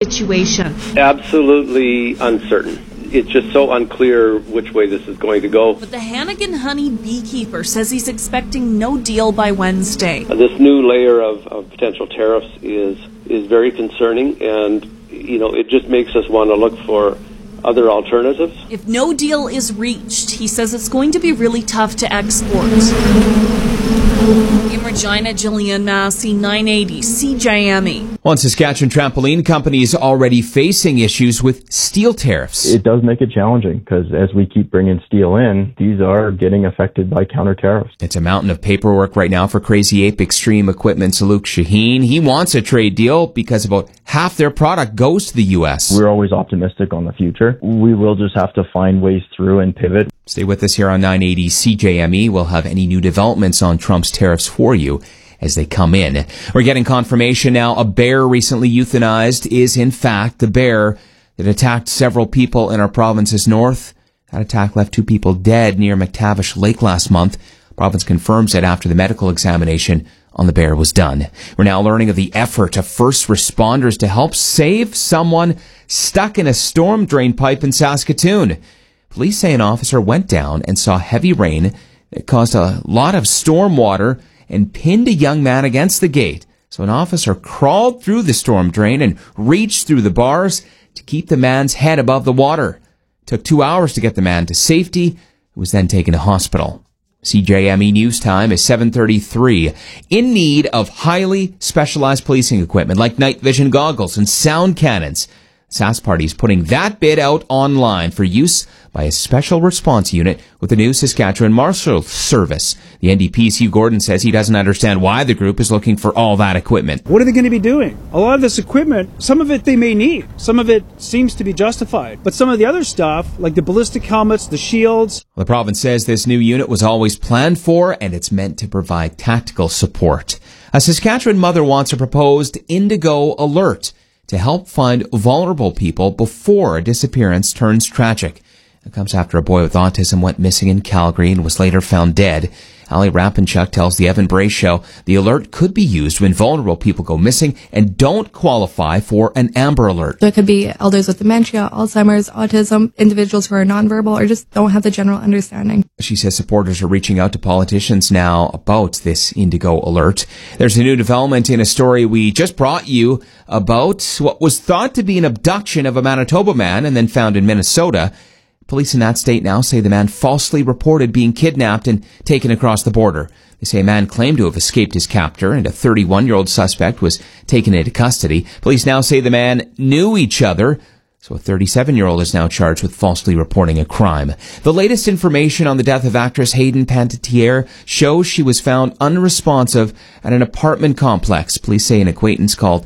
situation? Absolutely uncertain. It's just so unclear which way this is going to go. But the Hannigan honey beekeeper says he's expecting no deal by Wednesday. This new layer of potential tariffs is very concerning, and it just makes us want to look for other alternatives. If no deal is reached, he says it's going to be really tough to export. In Regina, Jillian Massey, 980 CJME. One Saskatchewan trampoline company is already facing issues with steel tariffs. It does make it challenging because as we keep bringing steel in, these are getting affected by counter tariffs. It's a mountain of paperwork right now for Crazy Ape Extreme Equipment's Luke Shaheen. He wants a trade deal because about half their product goes to the U.S. We're always optimistic on the future. We will just have to find ways through and pivot. Stay with us here on 980 CJME. We'll have any new developments on Trump's tariffs for you as they come in. We're getting confirmation now. A bear recently euthanized is in fact the bear that attacked several people in our province's north. That attack left 2 people dead near McTavish Lake last month. The province confirms that after the medical examination on the bear was done. We're now learning of the effort of first responders to help save someone stuck in a storm drain pipe in Saskatoon. Police say an officer went down and saw heavy rain that caused a lot of storm water and pinned a young man against the gate. So an officer crawled through the storm drain and reached through the bars to keep the man's head above the water. It took 2 hours to get the man to safety, who was then taken to hospital. CJME News Time is 7:33. In need of highly specialized policing equipment like night vision goggles and sound cannons, Sask Party is putting that bid out online for use by a special response unit with the new Saskatchewan Marshal Service. The NDP's Hugh Gordon says he doesn't understand why the group is looking for all that equipment. What are they going to be doing? A lot of this equipment, some of it they may need. Some of it seems to be justified. But some of the other stuff, like the ballistic helmets, the shields. The province says this new unit was always planned for and it's meant to provide tactical support. A Saskatchewan mother wants a proposed Indigo Alert to help find vulnerable people before a disappearance turns tragic. It comes after a boy with autism went missing in Calgary and was later found dead. Ali Rapanchuk tells the Evan Bray Show the alert could be used when vulnerable people go missing and don't qualify for an Amber Alert. So it could be elders with dementia, Alzheimer's, autism, individuals who are nonverbal or just don't have the general understanding. She says supporters are reaching out to politicians now about this Indigo Alert. There's a new development in a story we just brought you about what was thought to be an abduction of a Manitoba man and then found in Minnesota. Police in that state now say the man falsely reported being kidnapped and taken across the border. They say a man claimed to have escaped his captor and a 31-year-old suspect was taken into custody. Police now say the man knew each other, so a 37-year-old is now charged with falsely reporting a crime. The latest information on the death of actress Hayden Panettiere shows she was found unresponsive at an apartment complex. Police say an acquaintance called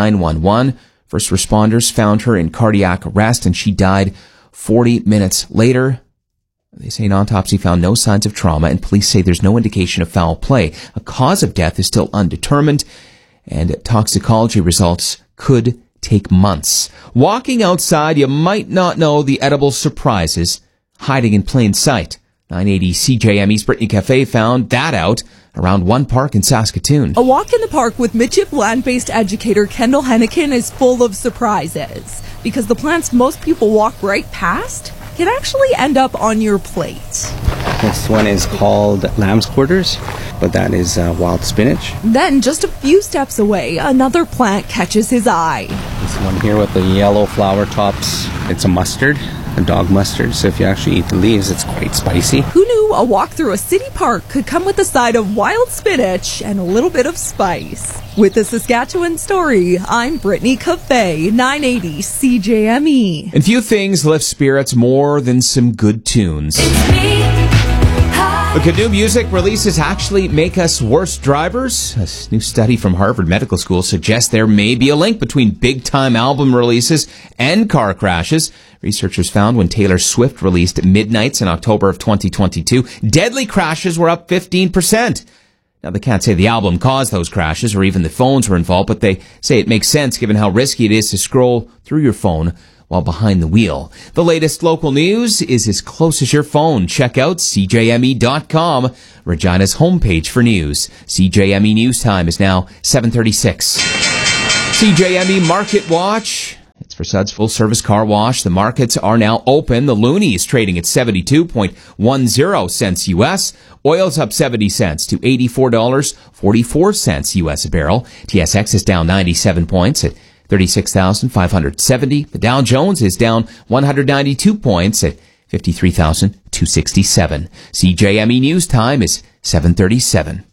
911. First responders found her in cardiac arrest and she died 40 minutes later. They say an autopsy found no signs of trauma and police say there's no indication of foul play. A cause of death is still undetermined and toxicology results could take months. Walking outside, you might not know the edible surprises hiding in plain sight. 980 CJME's Brittany Cafe found that out around One Park in Saskatoon. A walk in the park with Mitchip land-based educator Kendall Hennikin is full of surprises because the plants most people walk right past can actually end up on your plate. This one is called lamb's quarters, but that is wild spinach. Then just a few steps away, another plant catches his eye. This one here with the yellow flower tops, it's a mustard. A dog mustard, so if you actually eat the leaves, it's quite spicy. Who knew a walk through a city park could come with a side of wild spinach and a little bit of spice? With the Saskatchewan Story, I'm Brittany Cafe, 980 CJME. And few things lift spirits more than some good tunes. But could new music releases actually make us worse drivers? A new study from Harvard Medical School suggests there may be a link between big-time album releases and car crashes. Researchers found when Taylor Swift released Midnights in October of 2022, deadly crashes were up 15%. Now, they can't say the album caused those crashes or even the phones were involved, but they say it makes sense given how risky it is to scroll through your phone while behind the wheel. The latest local news is as close as your phone. Check out CJME.com, Regina's homepage for news. CJME News Time is now 7:36. CJME Market Watch. That's for Suds Full Service Car Wash. The markets are now open. The loonie is trading at 72.10 cents U.S. Oil's up 70 cents to $84.44 U.S. a barrel. TSX is down 97 points at 36,570. The Dow Jones is down 192 points at 53,267. CJME News Time is 7:37.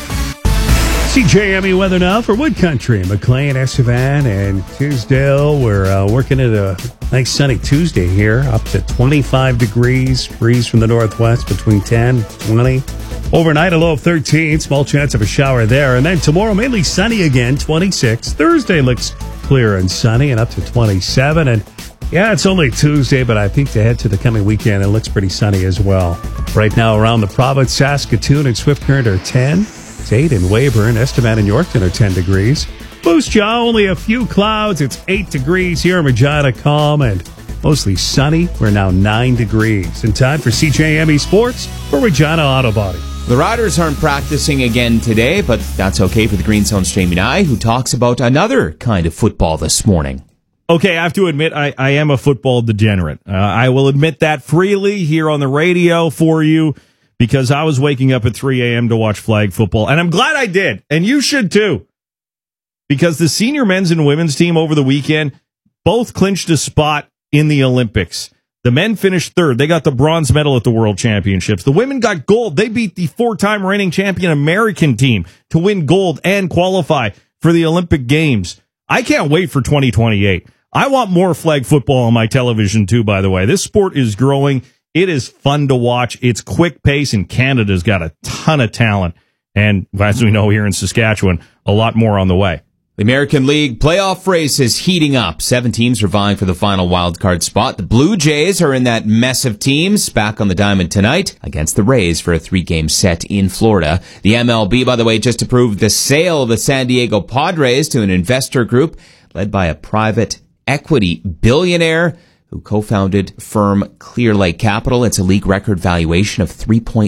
CJME weather now for Wood Country, McLean, Estevan, and Tisdale. We're working at a nice sunny Tuesday here, up to 25 degrees, breeze from the northwest between 10 and 20. Overnight, a low of 13, small chance of a shower there. And then tomorrow, mainly sunny again, 26. Thursday looks clear and sunny and up to 27. And yeah, it's only Tuesday, but I think ahead to the coming weekend, it looks pretty sunny as well. Right now, around the province, Saskatoon and Swift Current are 10. It's 8 in Weyburn. Estevan and Yorkton are 10 degrees. Moose Jaw, only a few clouds. It's 8 degrees here in Regina, calm and mostly sunny. We're now 9 degrees. In time for CJME Sports for Regina Auto Body. The Riders aren't practicing again today, but that's okay for the Green Zone's Jamie Nye, who talks about another kind of football this morning. Okay, I have to admit, I am a football degenerate. I will admit that freely here on the radio for you, because I was waking up at 3 a.m. to watch flag football, and I'm glad I did, and you should too, because the senior men's and women's team over the weekend both clinched a spot in the Olympics. The men finished third. They got the bronze medal at the World Championships. The women got gold. They beat the 4-time reigning champion American team to win gold and qualify for the Olympic Games. I can't wait for 2028. I want more flag football on my television too, by the way. This sport is growing. It is fun to watch. It's quick pace, and Canada's got a ton of talent. And as we know here in Saskatchewan, a lot more on the way. The American League playoff race is heating up. 7 teams are vying for the final wildcard spot. The Blue Jays are in that mess of teams, back on the diamond tonight against the Rays for a 3-game set in Florida. The MLB, by the way, just approved the sale of the San Diego Padres to an investor group led by a private equity billionaire who co-founded firm Clear Lake Capital. It's a league record valuation of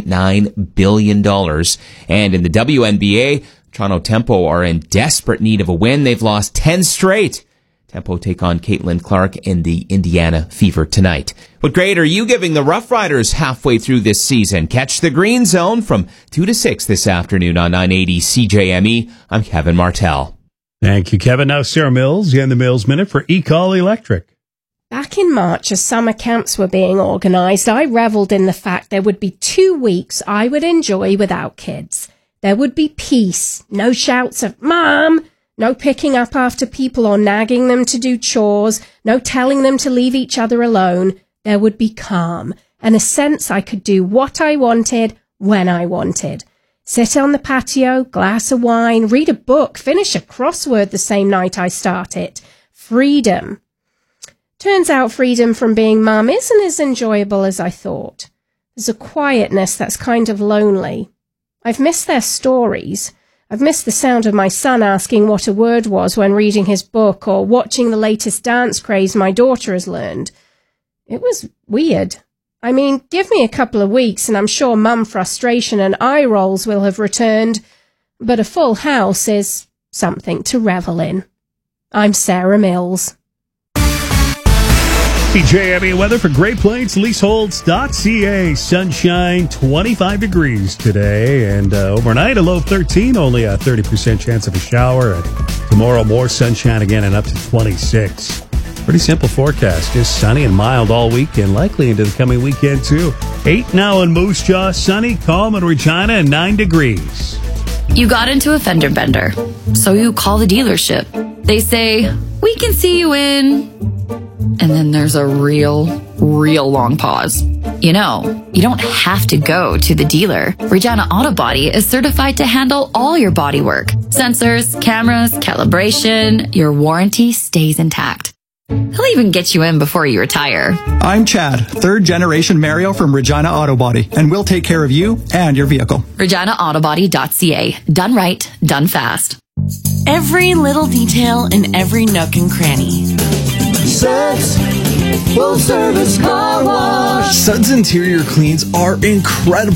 $3.9 billion. And in the WNBA, Toronto Tempo are in desperate need of a win. They've lost 10 straight. Tempo take on Caitlin Clark in the Indiana Fever tonight. What grade are you giving the Rough Riders halfway through this season? Catch the Green Zone from 2 to 6 this afternoon on 980 CJME. I'm Kevin Martell. Thank you, Kevin. Now Sarah Mills in the Mills Minute for ECOL Electric. Back in March, as summer camps were being organised, I revelled in the fact there would be 2 weeks I would enjoy without kids. There would be peace, no shouts of, "Mom!" No picking up after people or nagging them to do chores, no telling them to leave each other alone. There would be calm, and a sense I could do what I wanted, when I wanted. Sit on the patio, glass of wine, read a book, finish a crossword the same night I start it. Freedom. Turns out freedom from being mum isn't as enjoyable as I thought. There's a quietness that's kind of lonely. I've missed their stories. I've missed the sound of my son asking what a word was when reading his book, or watching the latest dance craze my daughter has learned. It was weird. I mean, give me a couple of weeks and I'm sure mum frustration and eye rolls will have returned, but a full house is something to revel in. I'm Sarah Mills. CJME weather for Great Plains Leaseholds.ca. Sunshine, 25 degrees today, and overnight a low of 13, only a 30% chance of a shower. And tomorrow more sunshine again and up to 26. Pretty simple forecast. Just sunny and mild all weekend, likely into the coming weekend too. 8 now in Moose Jaw, sunny, calm in Regina, and 9 degrees. You got into a fender bender, so you call the dealership. They say, "We can see you in..." And then there's a real long pause. You know, you don't have to go to the dealer. Regina Auto Body is certified to handle all your body work. Sensors, cameras, calibration, your warranty stays intact. He'll even get you in before you retire. I'm Chad, 3rd generation Mario from Regina Auto Body, and we'll take care of you and your vehicle. ReginaAutoBody.ca. Done right, done fast. Every little detail in every nook and cranny. Suds Full Service Car Wash. Suds interior cleans are incredible,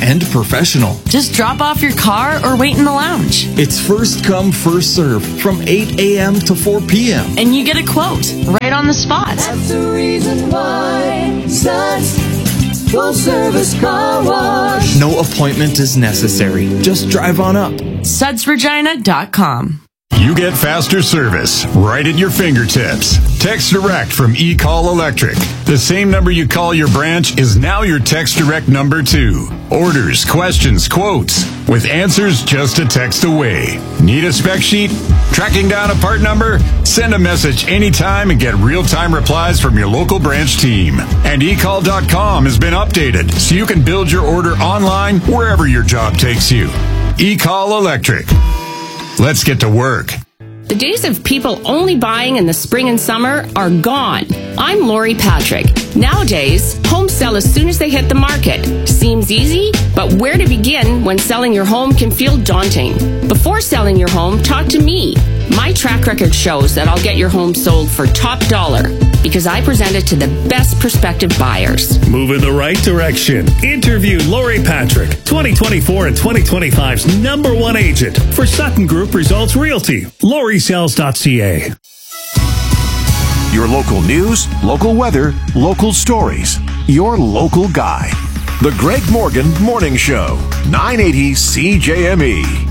and professional. Just drop off your car or wait in the lounge. It's first come, first serve from 8 a.m. to 4 p.m. And you get a quote right on the spot. That's the reason why Suds Full Service Car Wash. No appointment is necessary. Just drive on up. SudsRegina.com. You get faster service right at your fingertips. Text Direct from eCall Electric. The same number you call your branch is now your Text Direct number too. Orders, questions, quotes, with answers just a text away. Need a spec sheet? Tracking down a part number? Send a message anytime and get real-time replies from your local branch team. And eCall.com has been updated so you can build your order online wherever your job takes you. eCall Electric. Let's get to work. The days of people only buying in the spring and summer are gone. I'm Lori Patrick. Nowadays, homes sell as soon as they hit the market. Seems easy, but where to begin when selling your home can feel daunting? Before selling your home, talk to me. My track record shows that I'll get your home sold for top dollar because I present it to the best prospective buyers. Move in the right direction. Interview Lori Patrick, 2024 and 2025's #1 agent for Sutton Group Results Realty. LoriSells.ca. Your local news, local weather, local stories. Your local guy. The Greg Morgan Morning Show, 980 CJME.